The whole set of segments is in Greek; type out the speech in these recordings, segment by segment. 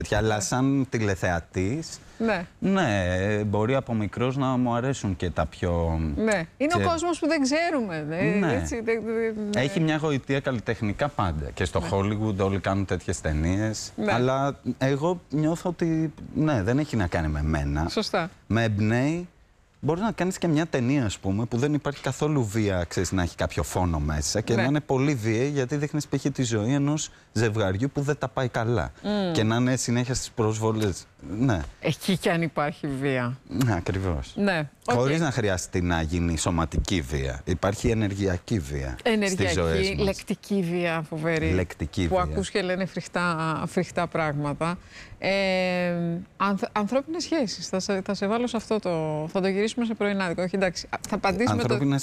Αλλά σαν τηλεθεατής, ναι, μπορεί από μικρός να μου αρέσουν και τα πιο... Ναι, είναι ο κόσμος που δεν ξέρουμε. Ναι. Έτσι, Έχει μια γοητεία καλλιτεχνικά πάντα. Και στο Hollywood όλοι κάνουν τέτοιες ταινίες. Ναι. Αλλά εγώ νιώθω ότι ναι, δεν έχει να κάνει με μένα. Σωστά. Με εμπνέει. Μπορεί να κάνεις και μια ταινία, ας πούμε, που δεν υπάρχει καθόλου βία, ξέρεις, να έχει κάποιο φόνο μέσα και να είναι πολύ βίαιη, γιατί δείχνεις π.χ. τη ζωή ενός ζευγαριού που δεν τα πάει καλά. Και να είναι συνέχεια στις προσβολές. Ναι. Εκεί κι αν υπάρχει βία. Ναι, ακριβώς. Ναι. Χωρίς να χρειαστεί να γίνει σωματική βία. Υπάρχει ενεργειακή βία. Στις ζωές μας. Λεκτική βία, φοβερή. Λεκτική που βία. ακούς και λένε φρικτά πράγματα. Ανθρώπινες σχέσεις. Θα σε βάλω σε αυτό το... Θα το γυρίσουμε σε πρωινάδικο. Όχι, εντάξει. Θα απαντήσω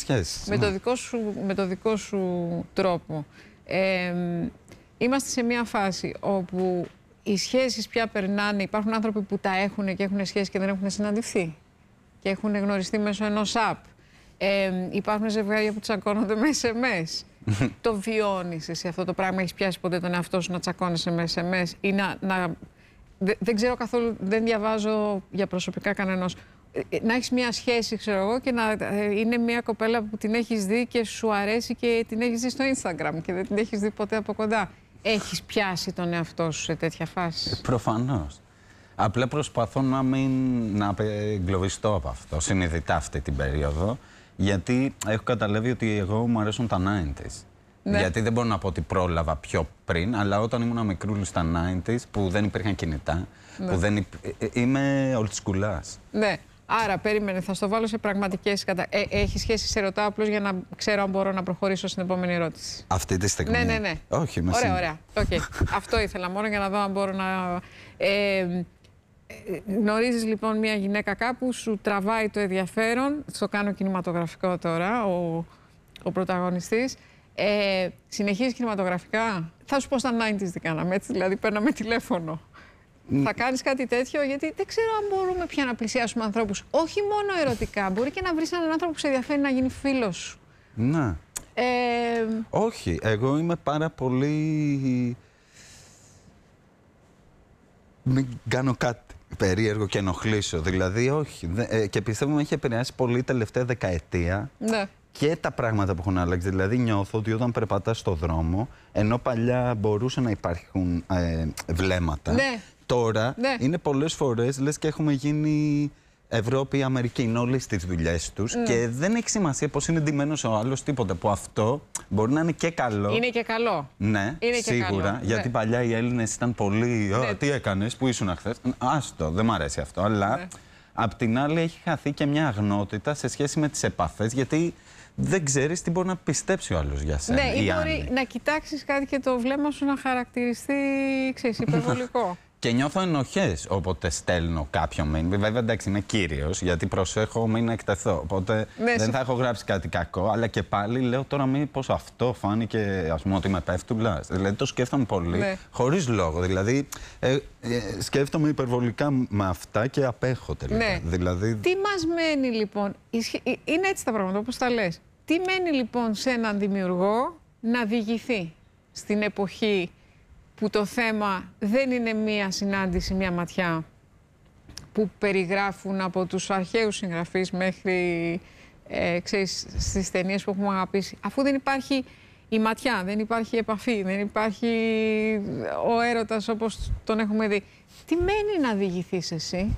με το δικό σου τρόπο. Είμαστε σε μια φάση όπου οι σχέσεις πια περνάνε. Υπάρχουν άνθρωποι που τα έχουν και έχουν σχέσεις και δεν έχουν συναντηθεί. Και έχουν γνωριστεί μέσω ενός app. Υπάρχουν ζευγάρια που τσακώνονται με SMS. Το βιώνεις εσύ αυτό το πράγμα? Έχεις πιάσει ποτέ τον εαυτό σου να τσακώνεσαι με SMS ή δεν ξέρω καθόλου, δεν διαβάζω για προσωπικά κανενός. Να έχεις μια σχέση, ξέρω εγώ, και να είναι μια κοπέλα που την έχεις δει και σου αρέσει και την έχεις δει στο Instagram και δεν την έχεις δει ποτέ από κοντά. Έχεις πιάσει τον εαυτό σου σε τέτοια φάση? Προφανώς. Απλά προσπαθώ να εγκλωβιστώ από αυτό συνειδητά αυτή την περίοδο, γιατί έχω καταλάβει ότι εγώ μου αρέσουν τα 90s. Ναι. Γιατί δεν μπορώ να πω ότι πρόλαβα πιο πριν, αλλά όταν ήμουν μικρούλης στα 90s, που δεν υπήρχαν κινητά, που δεν είμαι ολτσκουλάς. Ναι. Άρα, περίμενε, θα στο βάλω σε πραγματικές Έχει σχέση, σε ρωτάω απλώς για να ξέρω αν μπορώ να προχωρήσω στην επόμενη ερώτηση. Αυτή τη στιγμή? Ναι. Όχι, με ωραία. Okay. Αυτό ήθελα μόνο για να δω αν μπορώ να... Γνωρίζεις λοιπόν μια γυναίκα κάπου, σου τραβάει το ενδιαφέρον, στο κάνω κινηματογραφικό τώρα, ο πρωταγωνιστής. Συνεχίζεις κινηματογραφικά? Θα σου πω στα 90s τι κάναμε, έτσι, δηλαδή παίρναμε τηλέφωνο. Θα κάνεις κάτι τέτοιο? Γιατί δεν ξέρω αν μπορούμε πια να πλησιάσουμε ανθρώπους, όχι μόνο ερωτικά, μπορεί και να βρεις έναν άνθρωπο που σε ενδιαφέρει να γίνει φίλος σου. Ναι. Όχι, εγώ είμαι πάρα πολύ... Μην κάνω κάτι περίεργο και ενοχλήσω. Δηλαδή, όχι. Και πιστεύω με έχει επηρεάσει πολύ τελευταία δεκαετία. Ναι. Και τα πράγματα που έχουν αλλάξει. Δηλαδή, νιώθω ότι όταν περπατάς στο δρόμο, ενώ παλιά μπορούσαν να υπάρχουν βλέμματα, τώρα είναι πολλές φορές λες και έχουμε γίνει Ευρώπη, Αμερική, είναι όλοι στις δουλειές τους και δεν έχει σημασία πώς είναι ντυμένος ο άλλος, τίποτα. Που αυτό μπορεί να είναι και καλό. Είναι και καλό. Ναι, είναι σίγουρα. Και καλό. Γιατί παλιά οι Έλληνες ήταν πολύ. Τι έκανες, πού ήσουν χθες? Άστο, δεν μ' αρέσει αυτό. Αλλά απ' την άλλη έχει χαθεί και μια αγνότητα σε σχέση με τις επαφές, γιατί δεν ξέρεις τι μπορεί να πιστέψει ο άλλος για σένα. Ναι, ή μπορεί να κοιτάξεις κάτι και το βλέμμα σου να χαρακτηριστεί, ξέρεις, υπερβολικό. Και νιώθω ενοχές όποτε στέλνω κάποιον mail. Βέβαια, εντάξει, είμαι κύριος, γιατί προσέχω μην να εκτεθώ. Οπότε δεν θα έχω γράψει κάτι κακό, αλλά και πάλι λέω τώρα μήπως αυτό φάνηκε, ας πούμε, ότι με πέφτουλας. Δηλαδή το σκέφτομαι πολύ, χωρίς λόγο. Δηλαδή σκέφτομαι υπερβολικά με αυτά και απέχω τελικά. Ναι. Δηλαδή... Τι μας μένει λοιπόν, είναι έτσι τα πράγματα όπως τα λες. Τι μένει λοιπόν σε έναν δημιουργό να διηγηθεί στην εποχή που το θέμα δεν είναι μία συνάντηση, μία ματιά, που περιγράφουν από τους αρχαίους συγγραφείς μέχρι ξέρεις, στις ταινίες που έχουμε αγαπήσει. Αφού δεν υπάρχει η ματιά, δεν υπάρχει η επαφή, δεν υπάρχει ο έρωτας όπως τον έχουμε δει. Τι μένει να διηγηθείς εσύ?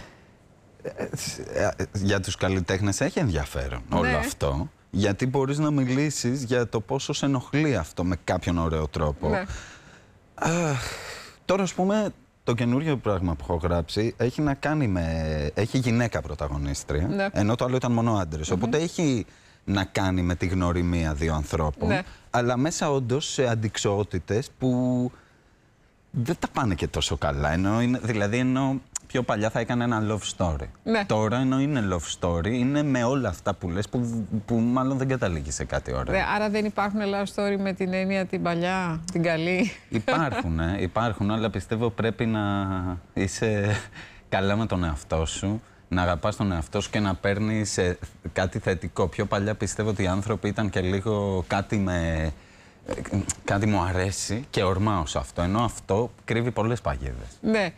Για τους καλλιτέχνες έχει ενδιαφέρον όλο αυτό. Γιατί μπορείς να μιλήσεις για το πόσο σε ενοχλεί αυτό με κάποιον ωραίο τρόπο. Ναι. Τώρα, ας πούμε, το καινούριο πράγμα που έχω γράψει έχει να κάνει με... Έχει γυναίκα πρωταγωνίστρια, ενώ το άλλο ήταν μόνο άντρες. Οπότε έχει να κάνει με τη γνωριμία δύο ανθρώπων, αλλά μέσα όντως σε αντιξοότητες που δεν τα πάνε και τόσο καλά. Δηλαδή, πιο παλιά θα έκανε ένα love story. Ναι. Τώρα, ενώ είναι love story, είναι με όλα αυτά που λες, που μάλλον δεν καταλήγει σε κάτι ωραίο. Άρα δεν υπάρχουν love story με την έννοια την παλιά, την καλή? Υπάρχουν, αλλά πιστεύω πρέπει να είσαι καλά με τον εαυτό σου, να αγαπάς τον εαυτό σου και να παίρνεις κάτι θετικό. Πιο παλιά πιστεύω ότι οι άνθρωποι ήταν και λίγο κάτι με κάτι μου αρέσει και ορμάω σε αυτό, ενώ αυτό κρύβει πολλές παγίδες. Ναι.